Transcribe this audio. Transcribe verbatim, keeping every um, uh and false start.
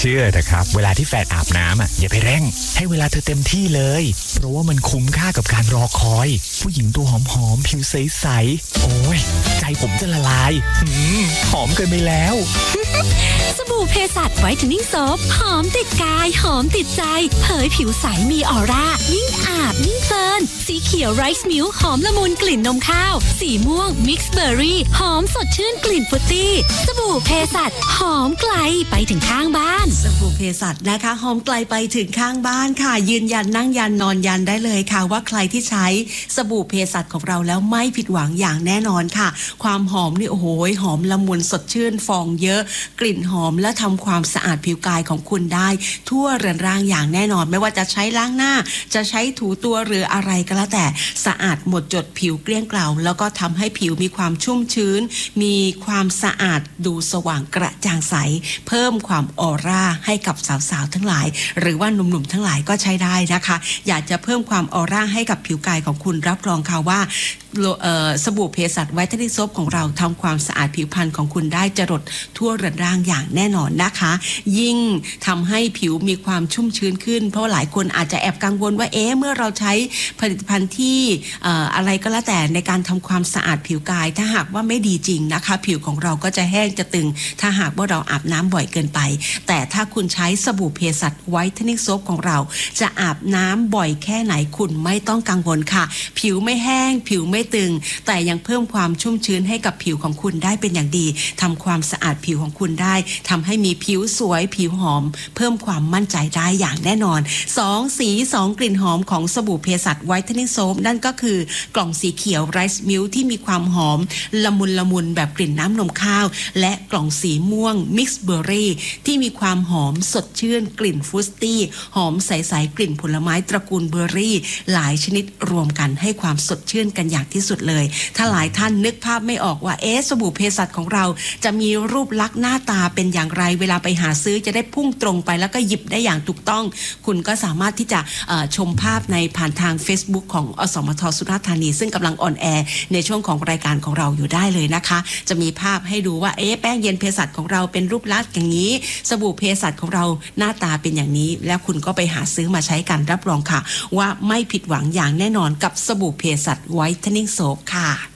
เชื่อเถอะครับเวลาที่แฟนอาบน้ำอ่ะอย่าไปเร่งให้เวลาเธอเต็มที่เลยเพราะว่ามันคุ้มค่ากับการรอคอยผู้หญิงตัวหอมๆผิวใสๆโอ้ยใจผมจะละลายหืมหอมเกินไปแล้วสบู่เพสัชไวท์เทนนิ่งโซฟหอมติดกายหอมติดใจเผยผิวใสมีออร่ายิ่งอาบยิ่งเพลินสีเขียวไรซ์มิลค์หอมละมุนกลิ่นนมข้าวสีม่วงมิกซ์เบอร์รี่หอมสดชื่นกลิ่นฟรุตตี้สบู่เพสัชหอมไกลไปถึงข้างบ้านสบู่เภสัชนะคะหอมไกลไปถึงข้างบ้านค่ะยืนยันนั่งยันนอนยันได้เลยค่ะว่าใครที่ใช้สบู่เภสัชของเราแล้วไม่ผิดหวังอย่างแน่นอนค่ะความหอมนี่โอ้โหหอมละมุนสดชื่นฟองเยอะกลิ่นหอมและทำความสะอาดผิวกายของคุณได้ทั่วเรือนร่างอย่างแน่นอนไม่ว่าจะใช้ล้างหน้าจะใช้ถูตัวหรืออะไรก็แล้วแต่สะอาดหมดจดผิวเกลี้ยงเกลาแล้วก็ทำให้ผิวมีความชุ่มชื้นมีความสะอาดดูสว่างกระจ่างใสเพิ่มความออร่าให้กับสาวๆทั้งหลายหรือว่าหนุ่มๆทั้งหลายก็ใช้ได้นะคะอยากจะเพิ่มความออร่าให้กับผิวกายของคุณรับรองค่ะว่าสบู่เภสัชไวท์เทนนิ่งโซฟของเราทำความสะอาดผิวพรรณของคุณได้จรดทั่วเรือนร่างอย่างแน่นอนนะคะยิ่งทำให้ผิวมีความชุ่มชื้นขึ้นเพราะหลายคนอาจจะแอบกังวลว่าเอ๊ะเมื่อเราใช้ผลิตภัณฑ์ที่อะไรก็แล้วแต่ในการทำความสะอาดผิวกายถ้าหากว่าไม่ดีจริงนะคะผิวของเราก็จะแห้งจะตึงถ้าหากว่าเราอาบน้ำบ่อยเกินไปแต่ถ้าคุณใช้สบู่เภสัชไวท์เทนนิ่งโซฟของเราจะอาบน้ำบ่อยแค่ไหนคุณไม่ต้องกังวลค่ะผิวไม่แห้งผิวไม่ตึงแต่ยังเพิ่มความชุ่มชื้นให้กับผิวของคุณได้เป็นอย่างดีทำความสะอาดผิวของคุณได้ทำให้มีผิวสวยผิวหอมเพิ่มความมั่นใจได้อย่างแน่นอนสองสีสองกลิ่นหอมของสบู่เภสัชไวท์เทนนิ่งโซฟนั่นก็คือกล่องสีเขียวไรซ์มิลค์ที่มีความหอมละมุนละมุนแบบกลิ่นน้ำนมข้าวและกล่องสีม่วงมิกซ์เบอร์รี่ที่มีความหอมสดชื่นกลิ่นฟรุตตี้หอมใสๆกลิ่นผลไม้ตระกูลเบอร์รี่หลายชนิดรวมกันให้ความสดชื่นกันอย่างที่สุดเลยถ้าหลายท่านนึกภาพไม่ออกว่าเอ๊ะสบู่เภสัชของเราจะมีรูปลักษณ์หน้าตาเป็นอย่างไรเวลาไปหาซื้อจะได้พุ่งตรงไปแล้วก็หยิบได้อย่างถูกต้องคุณก็สามารถที่จะชมภาพในผ่านทาง Facebook ของอสมทสุราษฎร์ธานีซึ่งกำลังออนแอร์ในช่วงของรายการของเราอยู่ได้เลยนะคะจะมีภาพให้ดูว่าเอ๊ะแป้งเย็นเภสัชของเราเป็นรูปลักษณ์อย่างนี้สบู่เภสัชของเราหน้าตาเป็นอย่างนี้แล้วคุณก็ไปหาซื้อมาใช้กันรับรองค่ะว่าไม่ผิดหวังอย่างแน่นอนกับสบู่เภสัชไวท์เทนนิ่งโซฟค่ะ